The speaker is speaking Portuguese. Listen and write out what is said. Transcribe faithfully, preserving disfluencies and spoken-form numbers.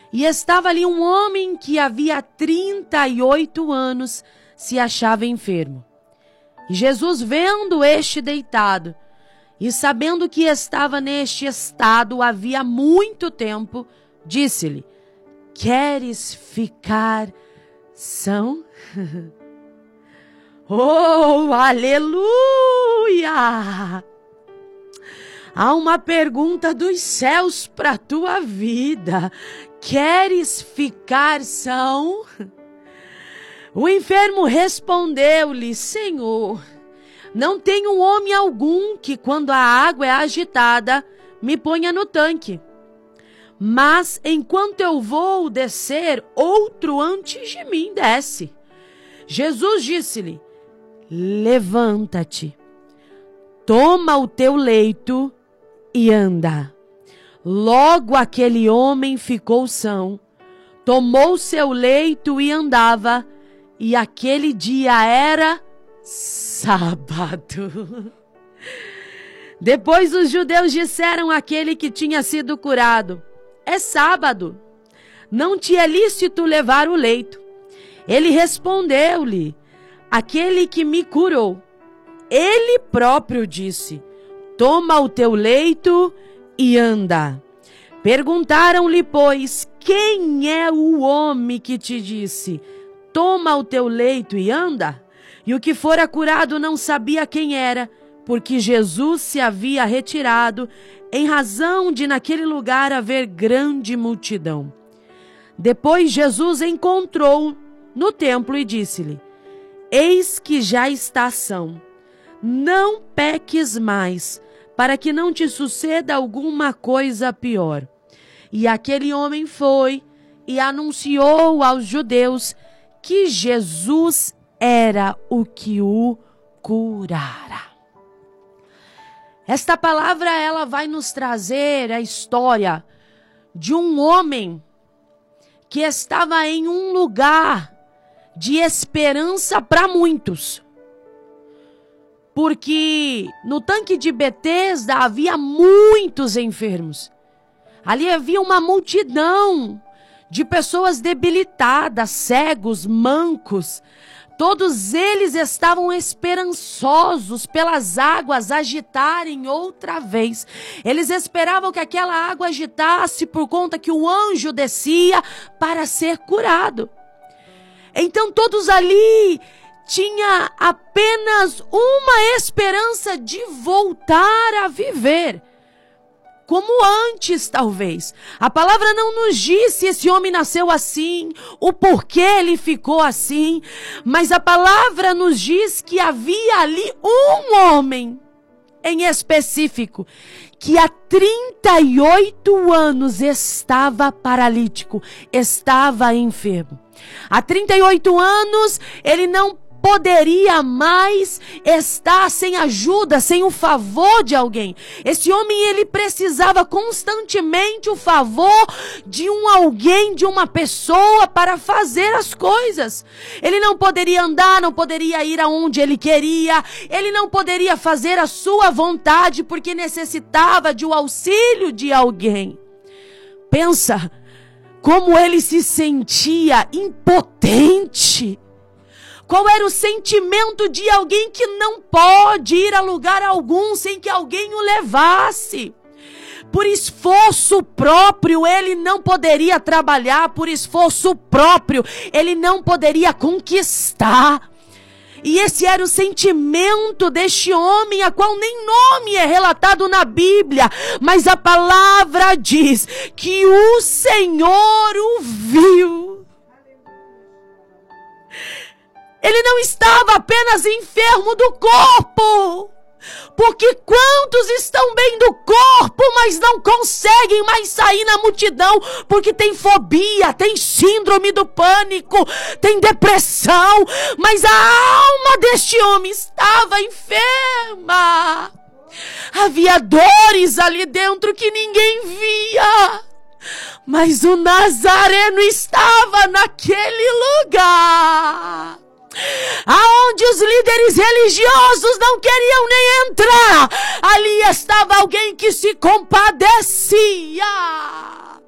E estava ali um homem que havia trinta e oito anos se achava enfermo. E Jesus, vendo este deitado, e sabendo que estava neste estado havia muito tempo, disse-lhe: queres ficar são? Oh, aleluia! Há uma pergunta dos céus para a tua vida. Queres ficar são? O enfermo respondeu-lhe: Senhor, não tenho homem algum que, quando a água é agitada, me ponha no tanque. Mas, enquanto eu vou descer, outro antes de mim desce. Jesus disse-lhe: levanta-te, toma o teu leito e anda. Logo aquele homem ficou são, tomou seu leito e andava, e aquele dia era sábado. Depois os judeus disseram àquele que tinha sido curado: é sábado, não te é lícito levar o leito. Ele respondeu-lhe: aquele que me curou, ele próprio disse: toma o teu leito e anda. Perguntaram-lhe, pois, quem é o homem que te disse: toma o teu leito e anda? E o que fora curado não sabia quem era, porque Jesus se havia retirado, em razão de naquele lugar haver grande multidão. Depois Jesus encontrou no templo e disse-lhe: eis que já está são, não peques mais, para que não te suceda alguma coisa pior. E aquele homem foi e anunciou aos judeus que Jesus era o que o curara. Esta palavra, ela vai nos trazer a história de um homem que estava em um lugar de esperança para muitos. Porque no tanque de Betesda havia muitos enfermos. Ali havia uma multidão de pessoas debilitadas, cegos, mancos. Todos eles estavam esperançosos pelas águas agitarem outra vez. Eles esperavam que aquela água agitasse por conta que o anjo descia para ser curado. Então todos ali tinham apenas uma esperança de voltar a viver. Como antes, talvez. A palavra não nos diz se esse homem nasceu assim, o porquê ele ficou assim, mas a palavra nos diz que havia ali um homem em específico, que há trinta e oito anos estava paralítico, estava enfermo. Há trinta e oito anos ele não poderia mais estar sem ajuda, sem o favor de alguém. Esse homem, ele precisava constantemente o favor de um alguém, de uma pessoa para fazer as coisas. Ele não poderia andar, não poderia ir aonde ele queria, ele não poderia fazer a sua vontade porque necessitava de um auxílio de alguém. Pensa como ele se sentia impotente. Qual era o sentimento de alguém que não pode ir a lugar algum sem que alguém o levasse? Por esforço próprio, ele não poderia trabalhar, por esforço próprio, ele não poderia conquistar. E esse era o sentimento deste homem, a qual nem nome é relatado na Bíblia, mas a palavra diz que o Senhor o viu. Ele não estava apenas enfermo do corpo, porque quantos estão bem do corpo, mas não conseguem mais sair na multidão, porque tem fobia, tem síndrome do pânico, tem depressão, mas a alma deste homem estava enferma. Havia dores ali dentro que ninguém via, mas o Nazareno estava naquele lugar aonde os líderes religiosos não queriam nem entrar. Ali estava alguém que se compadecia.